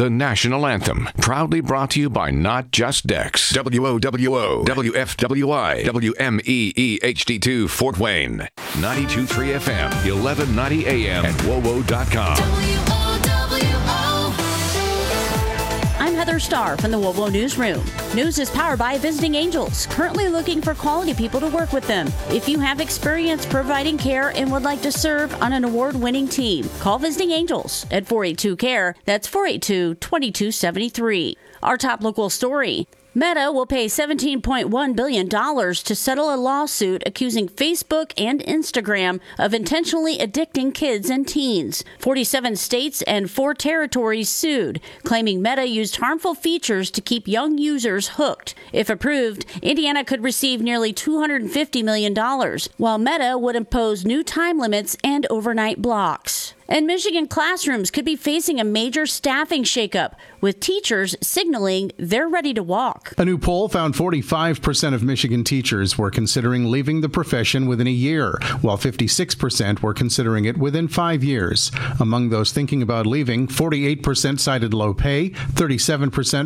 the national anthem. Proudly brought to you by Not Just Dex. WOWO, WFWI, WMEE HD2 Fort Wayne. 92.3 FM, 1190 AM, and WOWO.com. I'm Heather Starr from the WOWO Newsroom. News is powered by Visiting Angels, currently looking for quality people to work with them. If you have experience providing care and would like to serve on an award-winning team, call Visiting Angels at 482-CARE. That's 482-2273. Our top local story. Meta will pay $17.1 billion to settle a lawsuit accusing Facebook and Instagram of intentionally addicting kids and teens. 47 states and 4 territories sued, claiming Meta used harmful features to keep young users hooked. If approved, Indiana could receive nearly $250 million, while Meta would impose new time limits and overnight blocks. And Michigan classrooms could be facing a major staffing shakeup, with teachers signaling they're ready to walk. A new poll found 45% of Michigan teachers were considering leaving the profession within a year, while 56% were considering it within 5 years. Among those thinking about leaving, 48% cited low pay, 37%